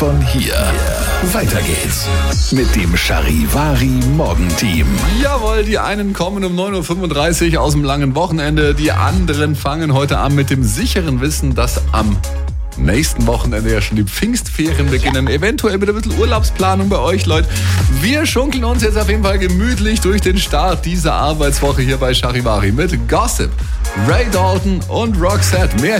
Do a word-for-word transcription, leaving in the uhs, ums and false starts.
Von hier. Weiter geht's mit dem Charivari Morgenteam. Jawohl, die einen kommen um neun Uhr fünfunddreißig aus dem langen Wochenende. Die anderen fangen heute an mit dem sicheren Wissen, dass am nächsten Wochenende ja schon die Pfingstferien beginnen. Ja. Eventuell mit ein bisschen Urlaubsplanung bei euch, Leute. Wir schunkeln uns jetzt auf jeden Fall gemütlich durch den Start dieser Arbeitswoche hier bei Charivari mit Gossip, Ray Dalton und Roxette. Mehr